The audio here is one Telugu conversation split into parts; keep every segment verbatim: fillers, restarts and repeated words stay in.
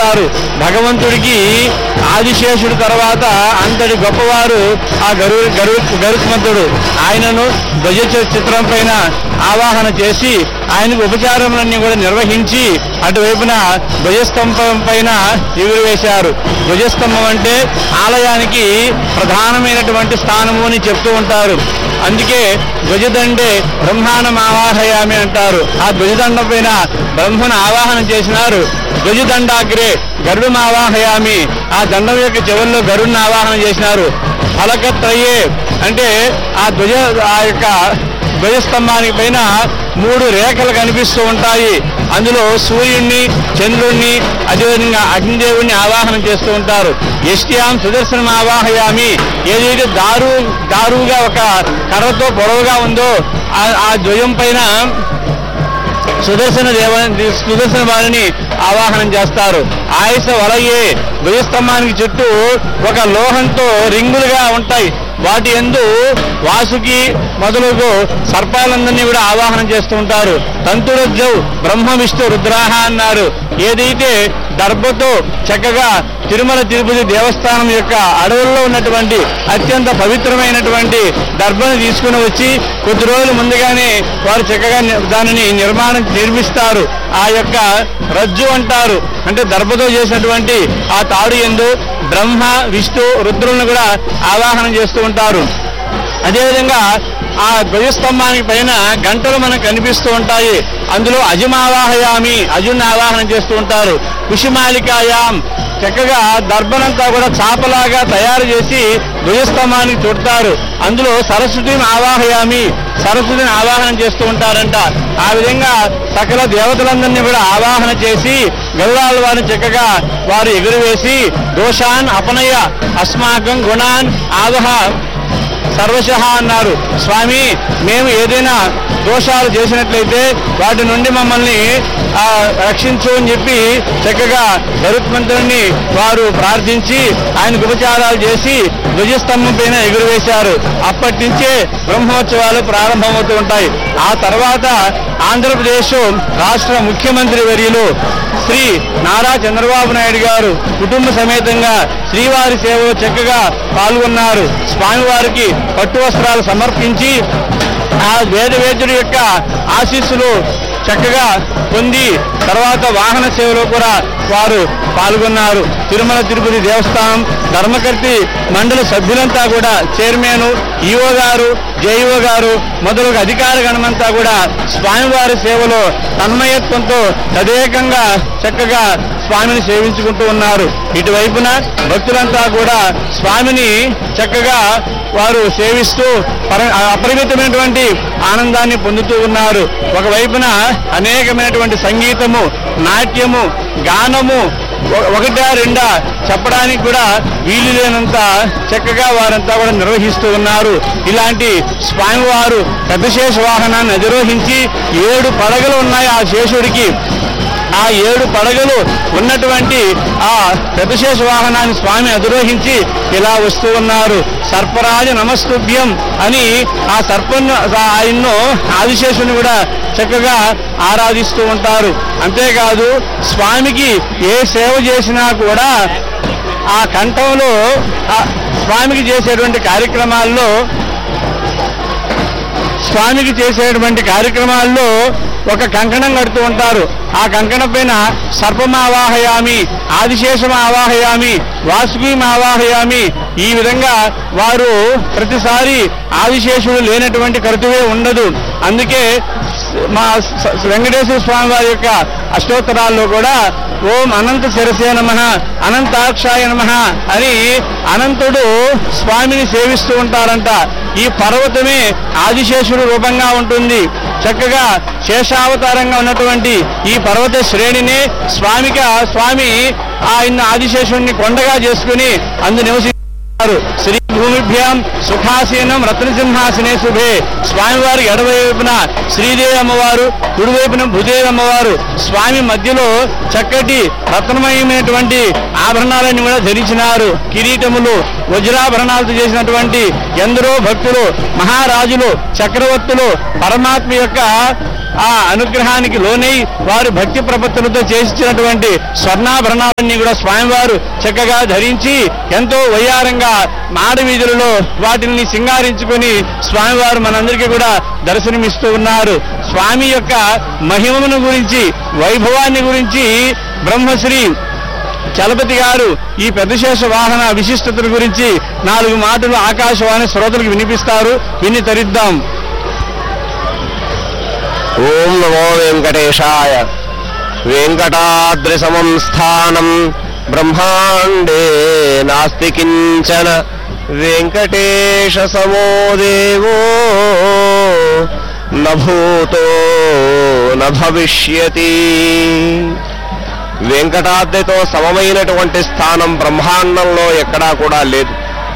ఉంటారు. భగవంతుడికి ఆదిశేషుడు తర్వాత అంతటి గొప్పవారు ఆ గరు గరు గరుత్మంతుడు. ఆయనను ధ్వజ చిత్రం పైన ఆవాహన చేసి ఆయనకు ఉపచారములన్నీ కూడా నిర్వహించి అటువైపున ధ్వజస్తంభం పైన ఎగురవేశారు. ధ్వజస్తంభం అంటే ఆలయానికి ప్రధానమైనటువంటి స్థానము అని చెప్తూ ఉంటారు. అందుకే ధ్వజదండే బ్రహ్మాండం ఆవాహయామి అంటారు. ఆ ధ్వజదండం పైన బ్రహ్మను ఆవాహన చేసినారు. ధ్వజదండాగ్రే గరుడును ఆవాహయామి, ఆ దండం యొక్క చివరిలో గరుడును ఆవాహన చేసినారు. ఫలకత్రయే అంటే ఆ ధ్వజ ఆ యొక్క ధ్వజస్తంభానికి పైన మూడు రేఖలు కనిపిస్తూ ఉంటాయి. అందులో సూర్యుడిని, చంద్రుణ్ణి, అదేవిధంగా అగ్నిదేవుడిని ఆవాహన చేస్తూ ఉంటారు. యష్ట్యాం సుదర్శనం ఆవాహయామి, ఏదైతే దారు దారుగా ఒక కర్రతో పొడవుగా ఉందో ఆ ధ్వజం పైన సుదర్శన దేవ సుదర్శన వారిని ఆవాహనం చేస్తారు. ఆయస వలయే ధ్వజస్తంభానికి చుట్టూ ఒక లోహంతో రింగులుగా ఉంటాయి. వాటి యందు వాసుకి మొదలుగు సర్పాలందరినీ కూడా ఆవాహనం చేస్తూ ఉంటారు. తంతురజ్జౌ బ్రహ్మ విష్ణు రుద్రాహ అన్నారు. ఏదైతే దర్భతో చక్కగా తిరుమల తిరుపతి దేవస్థానం యొక్క అడవుల్లో ఉన్నటువంటి అత్యంత పవిత్రమైనటువంటి దర్భను తీసుకుని వచ్చి కొద్ది రోజుల ముందుగానే వారు చక్కగా దానిని నిర్మాణం నిర్మిస్తారు. ఆ యొక్క రజ్జు అంటారు. అంటే దర్భతో చేసినటువంటి ఆ తాడు యందు బ్రహ్మ విష్ణు రుద్రులను కూడా ఆవాహనం చేస్తూ ఉంటారు. అదేవిధంగా ఆ ధ్వజస్తంభానికి పైన గంటలు మనకు కనిపిస్తూ ఉంటాయి. అందులో అజమావాహయామి, అజుని ఆవాహన చేస్తూ ఉంటారు. కుషిమాలికాయాం చక్కగా దర్భనంతా కూడా చాపలాగా తయారు చేసి ధ్వజస్తంభానికి చుడతారు. అందులో సరస్వతిని ఆవాహయామి, సరస్వతిని ఆవాహన చేస్తూ ఉంటారంట. ఆ విధంగా సకల దేవతలందరినీ కూడా ఆవాహన చేసి గరుడాల వారిని చక్కగా వారు ఎగురువేసి దోషాన్ అపనయ అస్మాకం గుణాన్ ఆవహ సర్వశః అన్నారు. స్వామి, మేము ఏదైనా దోషాలు చేసినట్లయితే వాటి నుండి మమ్మల్ని రక్షించు అని చెప్పి చక్కగా గరుత్మంతుడిని వారు ప్రార్థించి ఆయనకు ఉపచారాలు చేసి ధ్వజస్తంభం పైన ఎగురవేశారు. అప్పటి నుంచే బ్రహ్మోత్సవాలు ప్రారంభమవుతూ ఉంటాయి. ఆ తర్వాత ఆంధ్రప్రదేశ్ రాష్ట్ర ముఖ్యమంత్రి వర్యులు శ్రీ నారా చంద్రబాబు నాయుడు గారు కుటుంబ సమేతంగా శ్రీవారి సేవలో చక్కగా పాల్గొన్నారు. స్వామివారికి పట్టు వస్త్రాలు సమర్పించి ఆ వేదవేద్యుడి యొక్క ఆశీస్సులు చక్కగా పొంది తర్వాత వాహన సేవలో కూడా వారు పాల్గొన్నారు. తిరుమల తిరుపతి దేవస్థానం ధర్మకర్తి మండలి సభ్యులంతా కూడా చైర్మన్, ఈఓ గారు, జేఈఓ గారు మొదలగు అధికార గణమంతా కూడా స్వామివారి సేవలో తన్మయత్వంతో తదేకంగా చక్కగా స్వామిని సేవించుకుంటూ ఉన్నారు. ఇటువైపున భక్తులంతా కూడా స్వామిని చక్కగా వారు సేవిస్తూ అపరిమితమైనటువంటి ఆనందాన్ని పొందుతూ ఉన్నారు. ఒకవైపున అనేకమైనటువంటి సంగీతము, నాట్యము, గానము ఒకటా రెండా చెప్పడానికి కూడా వీలు లేనంత చక్కగా వారంతా కూడా నిర్వహిస్తూ ఉన్నారు. ఇలాంటి స్వామివారు పెద్ద శేష వాహనాన్ని అధిరోహించి ఏడు పడగలు ఉన్నాయి ఆ శేషుడికి. ఆ ఏడు పడగలు ఉన్నటువంటి ఆ పెద్దశేష వాహనాన్ని స్వామి అధిరోహించి ఇలా వస్తూ ఉన్నారు. సర్పరాజ నమస్తుభ్యం అని ఆ సర్పను ఆయన్ను ఆదిశేషుని కూడా చక్కగా ఆరాధిస్తూ ఉంటారు. అంతేకాదు స్వామికి ఏ సేవ చేసినా కూడా ఆ కంఠంలో స్వామికి చేసేటువంటి కార్యక్రమాల్లో స్వామికి చేసేటువంటి కార్యక్రమాల్లో ఒక కంకణం కడుతూ ఉంటారు. ఆ కంకణం పైన సర్పమావాహయామి, ఆదిశేషం ఆవాహయామి, వాసుకీం ఆవాహయామి, ఈ విధంగా వారు ప్రతిసారి ఆదిశేషుడు లేనటువంటి కర్తవ్యే ఉండదు. అందుకే మా వెంకటేశ్వర స్వామి వారి యొక్క అష్టోత్తరాల్లో కూడా ఓం అనంత శిరసే నమః, అనంతాక్షాయ నమః అని అనంతుడు స్వామిని సేవిస్తూ ఉంటారంట. ఈ పర్వతమే ఆదిశేషుడు రూపంగా ఉంటుంది. చక్కగా శేషావతారంగా ఉన్నటువంటి ఈ పర్వత శ్రేణిని స్వామిగా స్వామి ఆయన ఆదిశేషుడిని కొండగా చేసుకుని అందు నివసిస్తారు. శ్రీ భూమిభ్యాం సుఖాసీనం రత్నసింహాసనే శుభే. స్వామివారు ఎడవైపున శ్రీదేవి అమ్మవారు, కుడివైపున భూదేవి అమ్మవారు, స్వామి మధ్యలో చక్కటి రత్నమయమైనటువంటి ఆభరణాలన్నీ కూడా ధరించినారు. కిరీటములు, వజ్రాభరణాలతో చేసినటువంటి ఎందరో భక్తులు, మహారాజులు, చక్రవర్తులు పరమాత్మ యొక్క ఆ అనుగ్రహానికి లోనై వారు భక్తి ప్రపత్తులతో చేసినటువంటి స్వర్ణాభరణాలన్నీ కూడా స్వామివారు చక్కగా ధరించి ఎంతో వయ్యారంగా మాడ వీధులలో వాటిని సింగారించుకుని స్వామివారు మనందరికీ కూడా దర్శనమిస్తూ ఉన్నారు. స్వామి యొక్క మహిమను గురించి, వైభవాన్ని గురించి బ్రహ్మశ్రీ చలపతి గారు ఈ పెద్దశేష వాహన విశిష్టతల గురించి నాలుగు మాటలు ఆకాశవాణి శ్రోతలకు వినిపిస్తారు. విని తరిద్దాం. ఓం నమో వెంకటేశాయ. వెంకటాద్రి సమం స్థానం బ్రహ్మాండే నాస్తి కించన. వెంకటేశ సమో దేవో న భూతో న భవిష్యతి. వెంకటాద్రితో సమమైనటువంటి స్థానం బ్రహ్మాండంలో ఎక్కడా కూడా లేదు.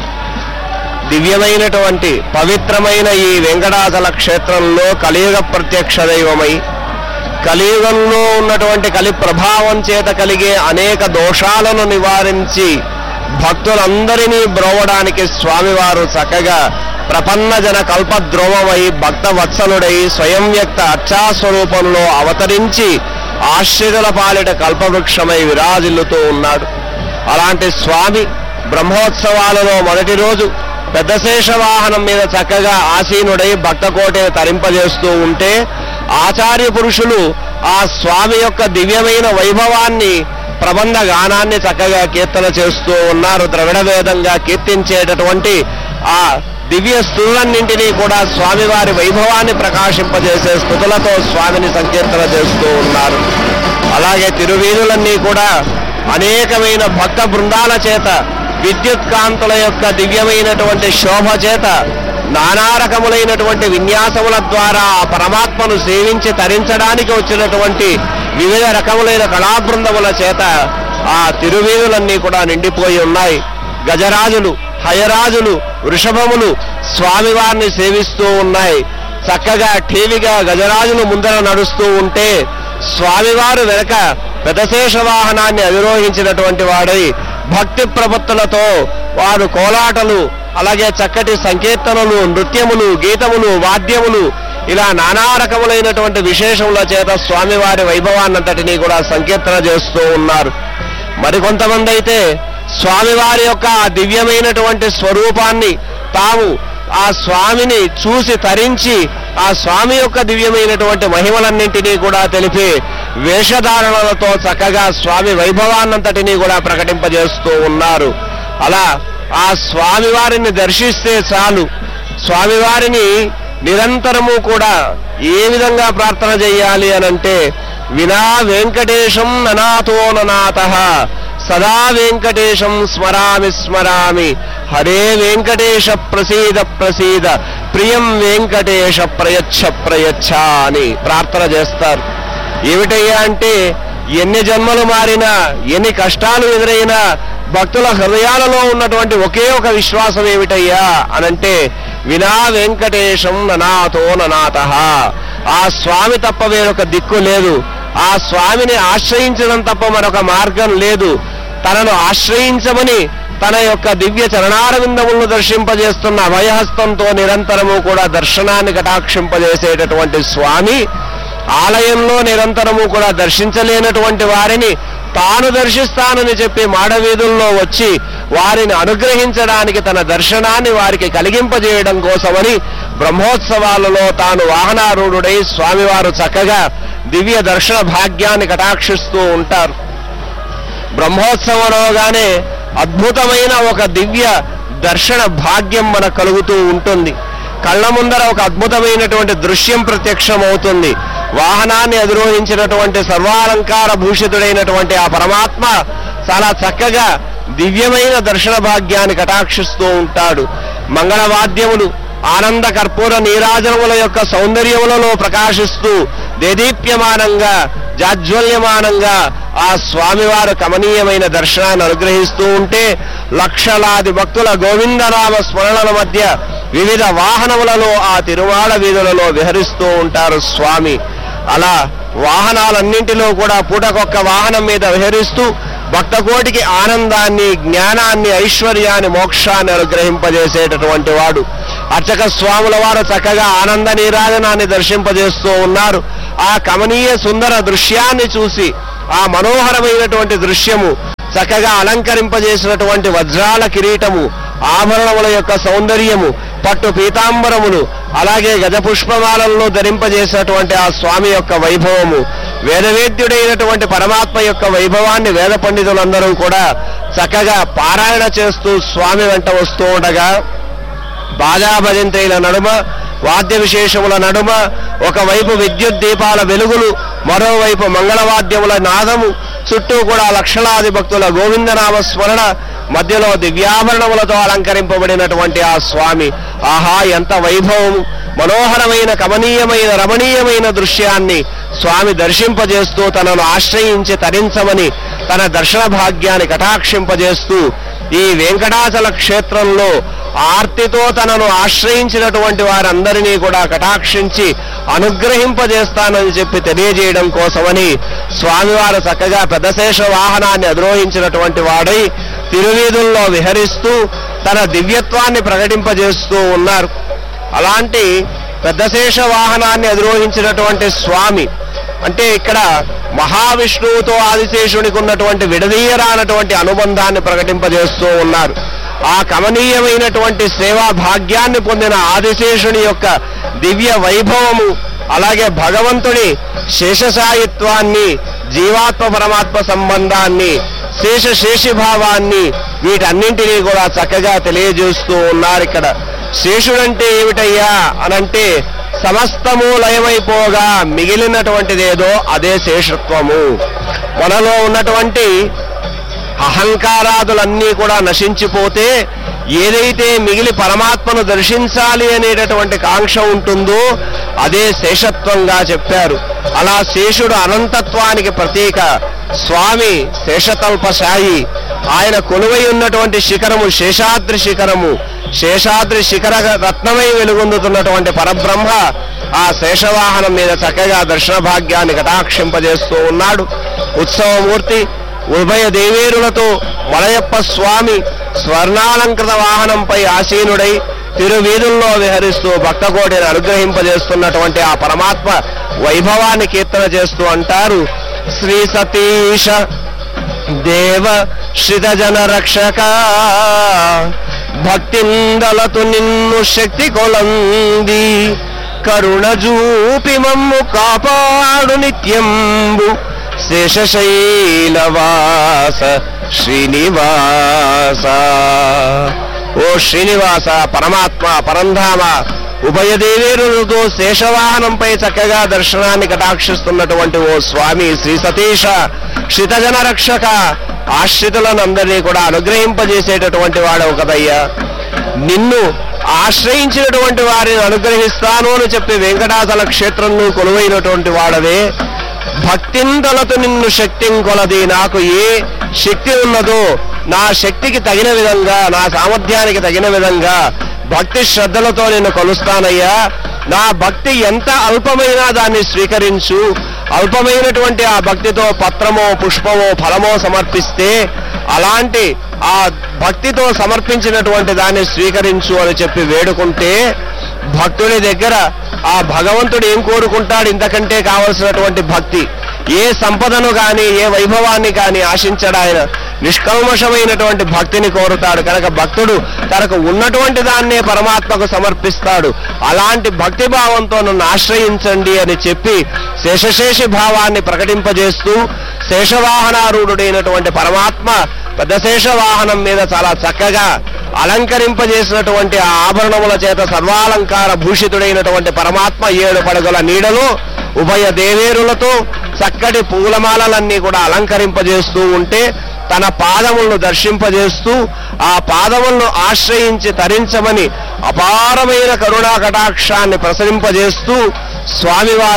దివ్యమైనటువంటి పవిత్రమైన ఈ వెంకటాచల క్షేత్రంలో కలియుగ ప్రత్యక్ష దైవమై కలియుగంలో ఉన్నటువంటి కలి ప్రభావం చేత కలిగే అనేక దోషాలను నివారించి భక్తులందరినీ బ్రోవడానికి స్వామివారు చక్కగా ప్రపన్న జన కల్పద్రోమమై భక్తవత్సలుడై స్వయం వ్యక్త అర్చాస్వరూపంలో అవతరించి ఆశ్రితుల పాలిట కల్పవృక్షమై విరాజిల్లుతూ ఉన్నాడు. అలాంటి స్వామి బ్రహ్మోత్సవాలలో మొదటి రోజు పెద్దశేష వాహనం మీద చక్కగా ఆసీనుడై భక్తకోటను తరింపజేస్తూ ఉంటే ఆచార్య పురుషులు ఆ స్వామి యొక్క దివ్యమైన వైభవాన్ని ప్రబంధ గానాన్ని చక్కగా కీర్తన చేస్తూ ఉన్నారు. ద్రవిడ వేదంగా కీర్తించేటటువంటి ఆ దివ్య స్థుతులన్నింటినీ కూడా స్వామివారి వైభవాన్ని ప్రకాశింపజేసే స్థుతులతో స్వామిని సంకీర్తన చేస్తూ ఉన్నారు. అలాగే తిరువీధులన్నీ కూడా అనేకమైన భక్త బృందాల చేత విద్యుత్ కాంతుల యొక్క దివ్యమైనటువంటి శోభ చేత నానా రకములైనటువంటి విన్యాసముల ద్వారా ఆ పరమాత్మను సేవించి తరించడానికి వచ్చినటువంటి వివిధ రకములైన కళాబృందముల చేత ఆ తిరువీధులన్నీ కూడా నిండిపోయి ఉన్నాయి. గజరాజులు, హయరాజులు, వృషభములు స్వామివారిని సేవిస్తూ ఉన్నాయి. చక్కగా ఠీవిగా గజరాజులు ముందర నడుస్తూ ఉంటే స్వామివారు వెనక పెద్దశేష వాహనాన్ని అధిరోహించినటువంటి వాడై భక్తి ప్రపత్తులతో వారు కోలాటలు, అలాగే చక్కటి సంకీర్తనలు, నృత్యములు, గీతములు, వాద్యములు ఇలా నానా రకములైనటువంటి విశేషముల చేత స్వామివారి వైభవాన్నంతటినీ కూడా సంకీర్తన చేస్తూ ఉన్నారు. మరికొంతమంది అయితే స్వామివారి యొక్క ఆ దివ్యమైనటువంటి స్వరూపాన్ని తాము ఆ స్వామిని చూసి తరించి ఆ స్వామి యొక్క దివ్యమైనటువంటి మహిమలన్నింటినీ కూడా తెలిపే వేషధారణలతో చక్కగా స్వామి వైభవాన్నంతటినీ కూడా ప్రకటింపజేస్తూ ఉన్నారు. అలా ఆ స్వామివారిని దర్శిస్తే చాలు, స్వామివారిని నిరంతరము కూడా ఏ విధంగా ప్రార్థన చేయాలి అనంటే వినా వెంకటేశం ననాథో ననాథః సదా వెంకటేశం స్మరామి స్మరామి హరే వెంకటేశ ప్రసీద ప్రసీద ప్రియం వెంకటేశ ప్రయచ్ఛ ప్రయచ్ఛ అని ప్రార్థన చేస్తారు. ఏమిటయ్యా అంటే ఎన్ని జన్మలు మారినా, ఎన్ని కష్టాలు ఎదురైనా భక్తుల హృదయాలలో ఉన్నటువంటి ఒకే ఒక విశ్వాసం ఏమిటయ్యా అనంటే వినా వెంకటేశం ననాథో ననాథః. ఆ స్వామి తప్ప వేరొక దిక్కు లేదు. ఆ స్వామిని ఆశ్రయించడం తప్ప మరొక మార్గం లేదు. తనను ఆశ్రయించమని తన యొక్క దివ్య చరణారవిందములను దర్శింపజేస్తున్న అభయహస్తంతో నిరంతరము కూడా దర్శనాన్ని కటాక్షింపజేసేటటువంటి స్వామి ఆలయంలో నిరంతరము కూడా దర్శించలేనటువంటి వారిని తాను దర్శిస్తానని చెప్పి మాడవీధుల్లో వచ్చి వారిని అనుగ్రహించడానికి తన దర్శనాన్ని వారికి కలిగింపజేయడం కోసమని బ్రహ్మోత్సవాలలో తాను వాహనారూఢుడై స్వామివారు చక్కగా దివ్య దర్శన భాగ్యాన్ని కటాక్షిస్తూ ఉంటారు. బ్రహ్మోత్సవంలోగానే అద్భుతమైన ఒక దివ్య దర్శన భాగ్యం మనకు కలుగుతూ ఉంటుంది. కళ్ళ ముందర ఒక అద్భుతమైనటువంటి దృశ్యం ప్రత్యక్షం అవుతుంది. వాహనాన్ని అధిరోహించినటువంటి సర్వాలంకార భూషితుడైనటువంటి ఆ పరమాత్మ చాలా చక్కగా దివ్యమైన దర్శన భాగ్యాన్ని కటాక్షిస్తూ ఉంటాడు. మంగళవాద్యములు, ఆనంద కర్పూర నీరాజనముల యొక్క సౌందర్యములలో ప్రకాశిస్తూ దేదీప్యమానంగా జాజ్వల్యమానంగా ఆ స్వామివారు కమనీయమైన దర్శనాన్ని అనుగ్రహిస్తూ ఉంటే లక్షలాది భక్తుల గోవిందనామ స్మరణల మధ్య వివిధ వాహనములలో ఆ తిరుమాడ వీధులలో విహరిస్తూ ఉంటారు స్వామి. అలా వాహనాలన్నింటిలో కూడా పూటకొక్క వాహనం మీద విహరిస్తూ భక్తకోటికి ఆనందాన్ని, జ్ఞానాన్ని, ఐశ్వర్యాన్ని, మోక్షాన్ని అనుగ్రహింపజేసేటటువంటి వాడు. అర్చక స్వాముల వారు చక్కగా ఆనంద నీరాజనాన్ని దర్శింపజేస్తూ ఉన్నారు. ఆ కమనీయ సుందర దృశ్యాన్ని చూసి, ఆ మనోహరమైనటువంటి దృశ్యము, చక్కగా అలంకరింపజేసినటువంటి వజ్రాల కిరీటము, ఆభరణముల యొక్క సౌందర్యము, పట్టు పీతాంబరములు, అలాగే గజపుష్పమాలలో ధరింపజేసినటువంటి ఆ స్వామి యొక్క వైభవము, వేదవేద్యుడైనటువంటి పరమాత్మ యొక్క వైభవాన్ని వేద పండితులందరూ కూడా చక్కగా పారాయణ చేస్తూ స్వామి వెంట వస్తూ ఉండగా బాజా భజంత్రీల నడుమ, వాద్య విశేషముల నడుమ ఒకవైపు విద్యుత్ దీపాల వెలుగులు, మరోవైపు మంగళవాద్యముల నాదము, చుట్టూ కూడా లక్షలాది భక్తుల గోవిందనామ స్మరణ, మధ్యలో దివ్యాభరణములతో అలంకరింపబడినటువంటి ఆ స్వామి. ఆహా, ఎంత వైభవము! మనోహరమైన, కమనీయమైన, రమణీయమైన దృశ్యాన్ని స్వామి దర్శింపజేస్తూ తనను ఆశ్రయించి తరించమని తన దర్శన భాగ్యాన్ని కటాక్షింపజేస్తూ ఈ వెంకటాచల క్షేత్రంలో ఆర్తితో తనను ఆశ్రయించినటువంటి వారందరినీ కూడా కటాక్షించి అనుగ్రహింపజేస్తానని చెప్పి తెలియజేయడం కోసమని స్వామివారు చక్కగా పెద్దశేష వాహనాన్ని అధిరోహించినటువంటి వాడై తిరువీధుల్లో విహరిస్తూ తన దివ్యత్వాన్ని ప్రకటింపజేస్తూ ఉన్నారు. అలాంటి పెద్దశేష వాహనాన్ని అధిరోహించినటువంటి స్వామి అంటే ఇక్కడ మహావిష్ణువుతో ఆదిశేషునికి ఉన్నటువంటి విడదీయరానటువంటి అనుబంధాన్ని ప్రకటింపజేస్తూ ఉన్నారు. ఆ కమనీయమైనటువంటి సేవా భాగ్యాన్ని పొందిన ఆదిశేషుని యొక్క దివ్య వైభవము, అలాగే భగవంతుడి శేషశాయిత్వాన్ని, జీవాత్మ పరమాత్మ సంబంధాన్ని, శేషశేషిభావాన్ని, వీటన్నింటినీ కూడా చక్కగా తెలియజేస్తూ ఉన్నారు. ఇక్కడ శేషుడంటే ఏమిటయ్యా అనంటే సమస్తము లయమైపోగా మిగిలినటువంటిదేదో అదే శేషత్వము. మనలో ఉన్నటువంటి అహంకారాదులన్నీ కూడా నశించిపోతే ఏదైతే మిగిలి పరమాత్మను దర్శించాలి అనేటటువంటి కాంక్ష ఉంటుందో అదే శేషత్వంగా చెప్పారు. అలా శేషుడు అనంతత్వానికి ప్రతీక. స్వామి శేషతల్పశాయి. ఆయన కొలువై ఉన్నటువంటి శిఖరము శేషాద్రి శిఖరము. శేషాద్రి శిఖర రత్నమై వెలుగొందుతున్నటువంటి పరబ్రహ్మ ఆ శేషవాహనం మీద చక్కగా దర్శన భాగ్యాన్ని కటాక్షింపజేస్తూ ఉన్నాడు. ఉత్సవమూర్తి ఉభయ దేవేరులతో మలయప్ప స్వామి స్వర్ణాలంకృత వాహనంపై ఆసీనుడై తిరువీధుల్లో విహరిస్తూ భక్తకోటిని అనుగ్రహింపజేస్తున్నటువంటి ఆ పరమాత్మ వైభవాన్ని కీర్తన చేస్తూ అంటారు, శ్రీ సతీశ దేవ శ్రితజన రక్షక భక్తిందలతు నిన్ను శక్తి కొలంది కరుణ జూపి మమ్ము కాపాడు నిత్యంబు శేషశైలవాస శ్రీనివాస. ఓ శ్రీనివాస, పరమాత్మ, పరంధామ, ఉభయదేవేరులతో శేషవాహనంపై చక్కగా దర్శనాన్ని కటాక్షిస్తున్నటువంటి ఓ స్వామి శ్రీ సతీశ క్షితజన రక్షక, ఆశ్రితులనందరినీ కూడా అనుగ్రహింపజేసేటటువంటి వాడవు కదయ్యా. నిన్ను ఆశ్రయించినటువంటి వారిని అనుగ్రహిస్తాను అని చెప్పి వెంకటాచల క్షేత్రంలో కొలువైనటువంటి వాడవే. భక్తింతలతో నిన్ను శక్తిం కొలది, నాకు ఏ శక్తి ఉన్నదో నా శక్తికి తగిన విధంగా, నా సామర్థ్యానికి తగిన విధంగా భక్తి శ్రద్ధలతో నిన్ను కొలుస్తానయ్యా. నా భక్తి ఎంత అల్పమైనా దాన్ని స్వీకరించు. అల్పమైనటువంటి ఆ భక్తితో పత్రమో పుష్పమో ఫలమో సమర్పిస్తే అలాంటి ఆ భక్తితో సమర్పించినటువంటి దాన్ని స్వీకరించు అని చెప్పి వేడుకుంటే భక్తుడి దగ్గర ఆ భగవంతుడు ఏం కోరుకుంటాడు? ఇంతకంటే కావలసినటువంటి భక్తి. ఏ సంపదను కానీ ఏ వైభవాన్ని కానీ ఆశించడు ఆయన. నిష్కల్మషమైనటువంటి భక్తిని కోరుతాడు. కనుక భక్తుడు తనకు ఉన్నటువంటి దాన్నే పరమాత్మకు సమర్పిస్తాడు. అలాంటి భక్తి భావంతో నన్ను ఆశ్రయించండి అని చెప్పి శేషశేషి భావాన్ని ప్రకటింపజేస్తూ శేషవాహనారూఢుడైనటువంటి పరమాత్మ పెద్ద శేషవాహనం మీద చాలా చక్కగా అలంకరింపజేసినటువంటి ఆ ఆభరణముల చేత సర్వాలంకార భూషితుడైనటువంటి పరమాత్మ ఏడు పడగల నీడలో ఉభయ దేవేరులతో చక్కటి పూలమాలలన్నీ కూడా అలంకరింపజేస్తూ ఉంటే తన పాదములను దర్శింపజేస్తూ ఆ పాదములను ఆశ్రయించి తరించమని అపారమైన కరుణా కటాక్షాన్ని ప్రసరింపజేస్తూ స్వామివారు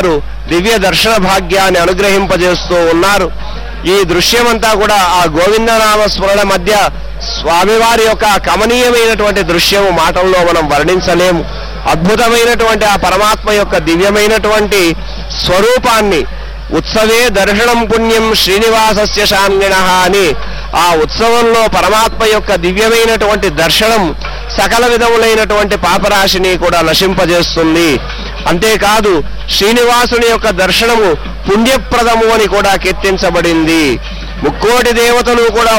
దివ్య దర్శన భాగ్యాన్ని అనుగ్రహింపజేస్తూ ఉన్నారు. ఈ దృశ్యమంతా కూడా ఆ గోవిందనామ స్మరణ మధ్య స్వామివారి యొక్క కమనీయమైనటువంటి దృశ్యము మాటల్లో మనం వర్ణించలేము. అద్భుతమైనటువంటి ఆ పరమాత్మ యొక్క దివ్యమైనటువంటి స్వరూపాన్ని ఉత్సవే దర్శనం పుణ్యం శ్రీనివాసస్య శాంగిణ అని ఆ ఉత్సవంలో పరమాత్మ యొక్క దివ్యమైనటువంటి దర్శనం సకల విధములైనటువంటి పాపరాశిని కూడా నశింపజేస్తుంది. అంతేకాదు శ్రీనివాసుని యొక్క దర్శనము పుణ్యప్రదము అని కూడా కీర్తించబడింది. ముక్కోటి దేవతలు కూడా